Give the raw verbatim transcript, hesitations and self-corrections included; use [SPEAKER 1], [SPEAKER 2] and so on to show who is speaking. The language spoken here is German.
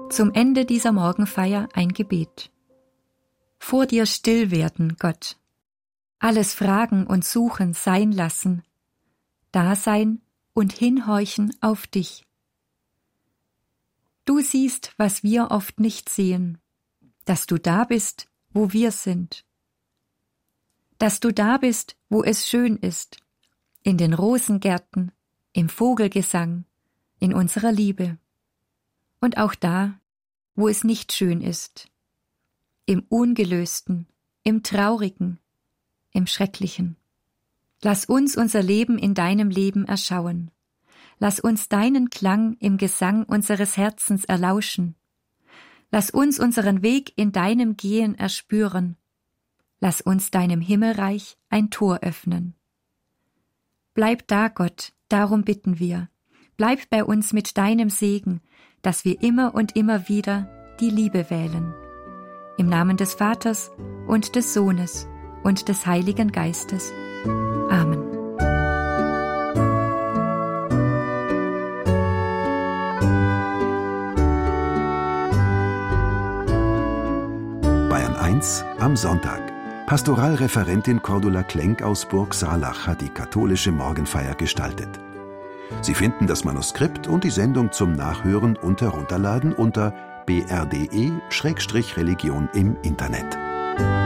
[SPEAKER 1] Zum Ende dieser Morgenfeier ein Gebet. Vor dir still werden, Gott. Alles Fragen und Suchen sein lassen. Da sein und hinhorchen auf dich. Du siehst, was wir oft nicht sehen, dass du da bist, wo wir sind. Dass du da bist, wo es schön ist, in den Rosengärten, im Vogelgesang, in unserer Liebe. Und auch da, wo es nicht schön ist, im Ungelösten, im Traurigen, im Schrecklichen. Lass uns unser Leben in deinem Leben erschauen. Lass uns deinen Klang im Gesang unseres Herzens erlauschen. Lass uns unseren Weg in deinem Gehen erspüren. Lass uns deinem Himmelreich ein Tor öffnen. Bleib da, Gott, darum bitten wir. Bleib bei uns mit deinem Segen, dass wir immer und immer wieder die Liebe wählen. Im Namen des Vaters und des Sohnes und des Heiligen Geistes. Amen.
[SPEAKER 2] Bayern eins am Sonntag. Pastoralreferentin Cordula Klenk aus Burgsalach hat die katholische Morgenfeier gestaltet. Sie finden das Manuskript und die Sendung zum Nachhören und Herunterladen unter b r d e Religion im Internet.